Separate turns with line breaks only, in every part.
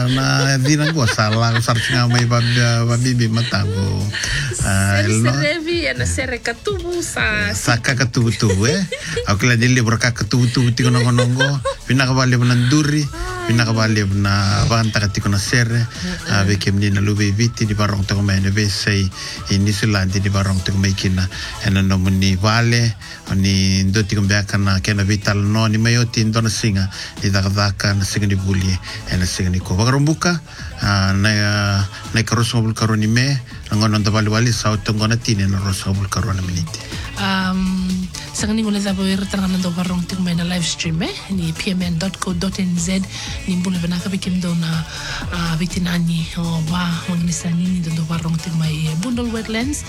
na dina ko sala sarcinga mai babibi matango.
Serevi ana sere katubu sa
katubu aku la dili berka katubu tiko nongo pinakabali nanduri pinakabali na banta katiko na sere bekem ni na lube viti di barong to mai ne vesei ini sulandi di barong to mai kina ena no muni vale ni ndoti kumbeka na kena vital no ni mayoti ndona singa di daka na singa di buli ena singa ni ko bagarumbuka na karosobul karoni me ngono ndo bali sa utongona tine na rosobul karona miniti
sanga ni ngole zabo irtanga ndo barong tik me na live stream ni pmn.co.nz ni mbule bana ka bikim do na bitinani o ba ngnisani ni ndo barong tik mai bundle wetlands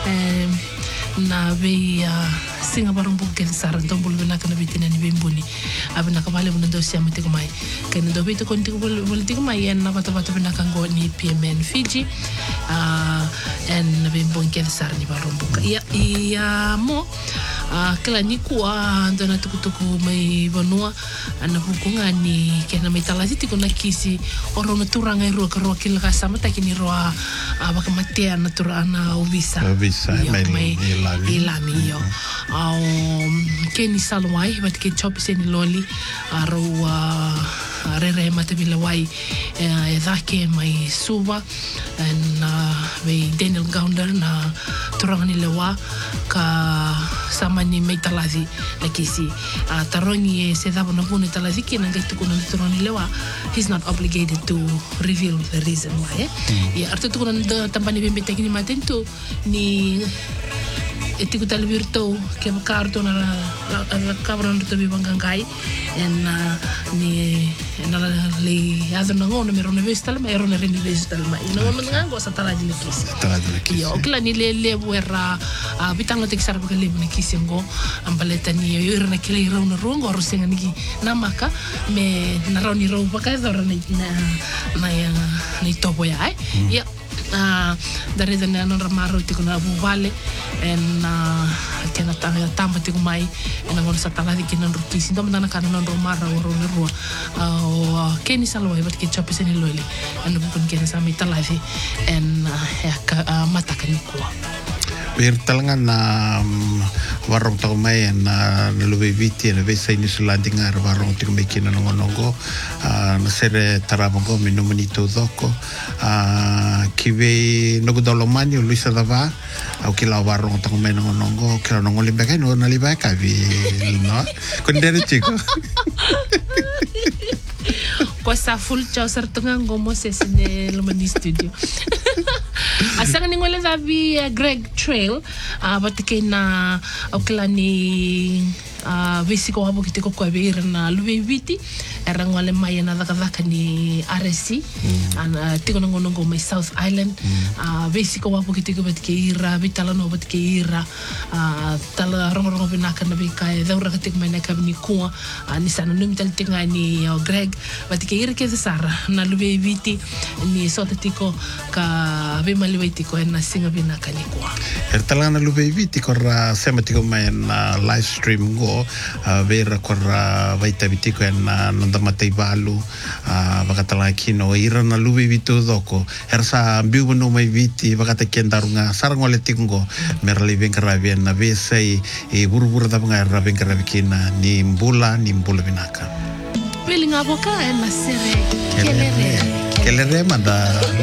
na be singa barong bukel sar ndo mbule bana ka bitinani be mbuni abana ka bale ndo siam tik mai ken ndo bito kon tik bul tik mai en na bata bana ka ngo ni pmn Fiji en na be mbonkel sar ni barong buka ya mo kala ni kuwa ndona tukutuku mai vanua ana bukunga ni kena mai talasi tiko na kisi oro na turanga ro karo kila ka sama takini roa baka matea na turana ovisa mai ilami yo au keni salwai bat ke chopse ni loli aro rere matabila wai dhake mai suba na mai Daniel Gounder na turanga ni lewa ka sama ni mai talasi na kisi tarongi se dava na pune talasi kina ngai tuku na turani lewa he's not obligated to reveal the reason why arto tuku na tampani bimbe tekini matento ni etiku talvirto ke karto na kabran to bi bangangai en ni na le azo na ngono me rone vestal ma erone rene vestal ma ino ngono ngango sa talaji le kisi yo kila ni le wera bitanga tek sarba ke le na kisi ngo ambaleta ni yo irna kile ro na rongo ro senga ni na maka me na roni ro baka zora na topo ya ya dari zana non ramaro tiko na buvale en kena tamba tiko mai en ngor satala di kina rukisi ndo mdana kana non romara oro ne rua o keni salo e bat ke chope seni loeli en bukun kena sami talafi en mata kanikua
Bertalangan na warong tao may na lubibiti na besa ini sulanding nga warong tiko may kinanongonongo na sere tarabongo minumanito doko kiwe nagudolomani o Luisa Dava au kila warong tao may nongonongo kila nongolimbekay no nalibaka no kundere chico
Kosa full chao sartunga ngomo sesine lumani studio asanga ni ngole zabi Greg Trail batike na oklani visiko hapo kitiko kwa beira na lubeviti era ngole mai na daka ni RSC ana tiko ngonongo mai South Island visiko hapo kitiko batike ira vitala no batike ira tala rongo binaka na bika daura kitiko mai na kabni kwa ni sana numi taltinga ni Greg batike ira ke sara na lubeviti ni sota tiko ka bimaliwetiko na singa binaka ni kwa
ertala na lubeviti korra sematiko mai na live stream go vera korra vaita vitiko na nandamatai balu bakatala kino ira na lubi vitu doko ersa biu no mai viti bakata kendarunga sarangole tingo merali bengkarabian na vesai buru-buru da banga rabengkarabikina ni mbula binaka
Feeling aboka na sere
kelere manda